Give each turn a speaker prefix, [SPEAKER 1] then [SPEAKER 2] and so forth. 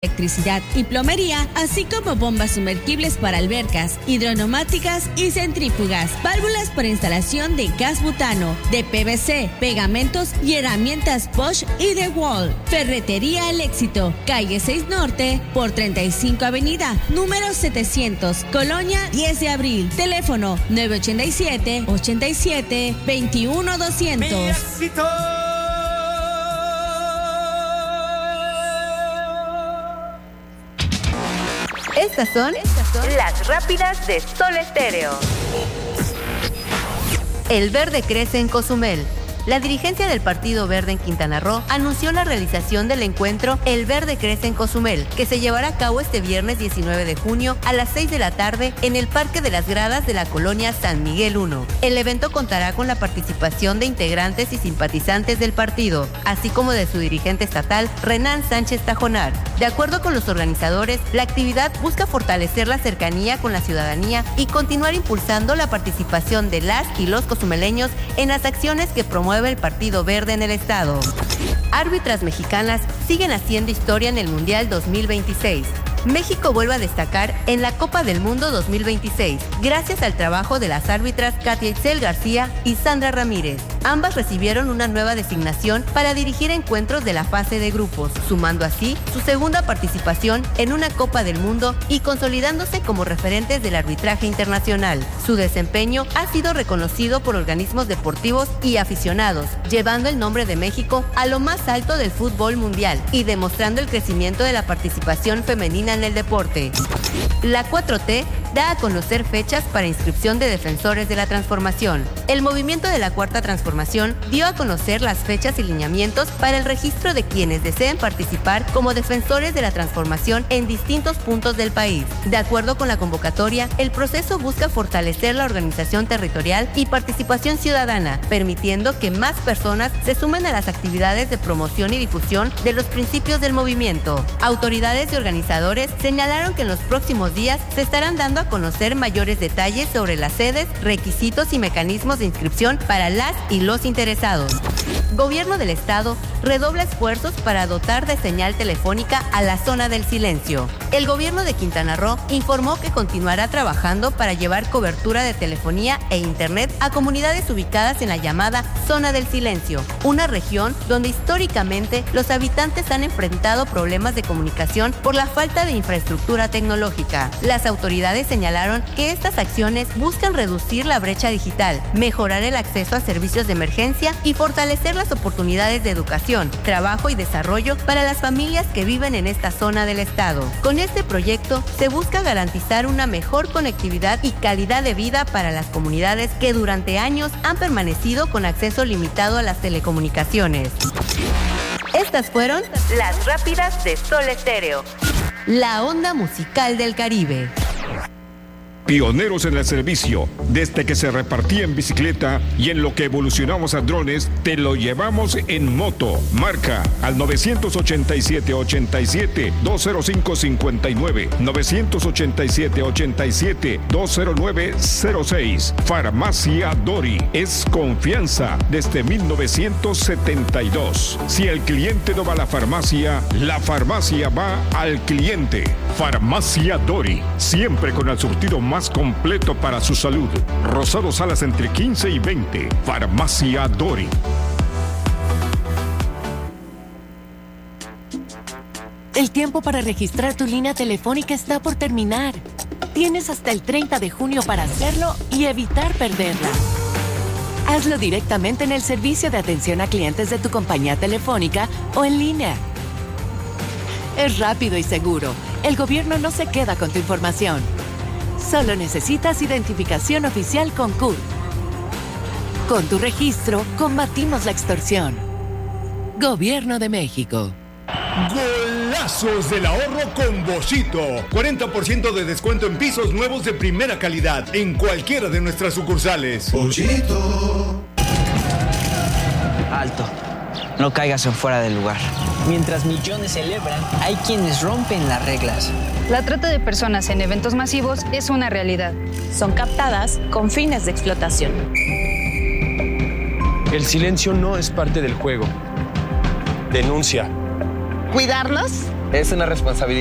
[SPEAKER 1] electricidad y plomería, así como bombas sumergibles para albercas, hidroneumáticas y centrífugas, válvulas para instalación de gas butano, de PVC, pegamentos y herramientas Bosch y DeWalt. Ferretería El Éxito, calle 6 Norte por 35 Avenida, número 700, Colonia 10 de Abril. Teléfono 987-87-21-200.
[SPEAKER 2] Estas son las rápidas de Sol Estéreo. El verde crece en Cozumel. La dirigencia del Partido Verde en Quintana Roo anunció la realización del encuentro El Verde Crece en Cozumel, que se llevará a cabo este viernes 19 de junio a las 6 de la tarde en el Parque de las Gradas de la colonia San Miguel 1. El evento contará con la participación de integrantes y simpatizantes del partido, así como de su dirigente estatal, Renan Sánchez Tajonar. De acuerdo con los organizadores, la actividad busca fortalecer la cercanía con la ciudadanía y continuar impulsando la participación de las y los cozumeleños en las acciones que promueve el Partido Verde en el estado. Árbitras mexicanas siguen haciendo historia en el Mundial 2026. México vuelve a destacar en la Copa del Mundo 2026, gracias al trabajo de las árbitras Katia Itzel García y Sandra Ramírez. Ambas recibieron una nueva designación para dirigir encuentros de la fase de grupos, sumando así su segunda participación en una Copa del Mundo y consolidándose como referentes del arbitraje internacional. Su desempeño ha sido reconocido por organismos deportivos y aficionados, llevando el nombre de México a lo más alto del fútbol mundial y demostrando el crecimiento de la participación femenina en el deporte. La 4T da a conocer fechas para inscripción de defensores de la transformación. El movimiento de la Cuarta Transformación dio a conocer las fechas y lineamientos para el registro de quienes deseen participar como defensores de la transformación en distintos puntos del país. De acuerdo con la convocatoria, el proceso busca fortalecer la organización territorial y participación ciudadana, permitiendo que más personas se sumen a las actividades de promoción y difusión de los principios del movimiento. Autoridades y organizadores señalaron que en los próximos días se estarán dando a conocer mayores detalles sobre las sedes, requisitos y mecanismos de inscripción para las y los interesados. Gobierno del Estado redobla esfuerzos para dotar de señal telefónica a la zona del silencio. El gobierno de Quintana Roo informó que continuará trabajando para llevar cobertura de telefonía e internet a comunidades ubicadas en la llamada zona del silencio, una región donde históricamente los habitantes han enfrentado problemas de comunicación por la falta de infraestructura tecnológica. Las autoridades señalaron que estas acciones buscan reducir la brecha digital, mejorar el acceso a servicios de emergencia y fortalecer las oportunidades de educación, trabajo y desarrollo para las familias que viven en esta zona del estado. Con este proyecto se busca garantizar una mejor conectividad y calidad de vida para las comunidades que durante años han permanecido con acceso limitado a las telecomunicaciones. Estas fueron las rápidas de Sol Estéreo, la onda musical del Caribe.
[SPEAKER 3] Pioneros en el servicio, desde que se repartía en bicicleta y en lo que evolucionamos a drones, te lo llevamos en moto. Marca al 987-87-205-59, 987-87-209-06. Farmacia Dori, es confianza desde 1972. Si el cliente no va a la farmacia va al cliente. Farmacia Dori, siempre con el surtido más completo para su salud. Rosado Salas entre 15 y 20. Farmacia Dori.
[SPEAKER 4] El tiempo para registrar tu línea telefónica está por terminar. Tienes hasta el 30 de junio para hacerlo y evitar perderla. Hazlo directamente en el servicio de atención a clientes de tu compañía telefónica o en línea. Es rápido y seguro. El gobierno no se queda con tu información. Solo necesitas identificación oficial con CURP. Con tu registro, combatimos la extorsión. Gobierno de México.
[SPEAKER 5] Golazos del ahorro con Boschito. 40% de descuento en pisos nuevos de primera calidad en cualquiera de nuestras sucursales.
[SPEAKER 6] Boschito.
[SPEAKER 7] Alto. No caigas en fuera del lugar. Mientras millones celebran, hay quienes rompen las reglas.
[SPEAKER 8] La trata de personas en eventos masivos es una realidad.
[SPEAKER 9] Son captadas con fines de explotación.
[SPEAKER 10] El silencio no es parte del juego. Denuncia.
[SPEAKER 9] Cuidarlos
[SPEAKER 6] Es una responsabilidad